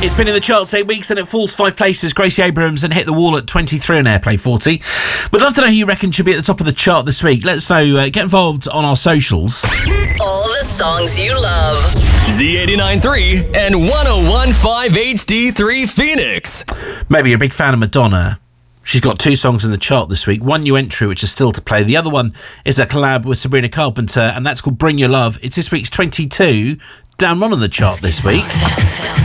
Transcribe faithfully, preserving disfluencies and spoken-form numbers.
It's been in the charts eight weeks and it falls five places. Gracie Abrams and hit the wall at twenty-three on Airplay forty. We'd love to know who you reckon should be at the top of the chart this week. Let us know. Uh, get involved on our socials. All the songs you love. Z eighty-nine point three and one oh one point five H D three Phoenix. Maybe you're a big fan of Madonna. She's got two songs in the chart this week. One new entry, which is still to play. The other one is a collab with Sabrina Carpenter, and that's called Bring Your Love. It's this week's twenty-two. Down one on the chart this week.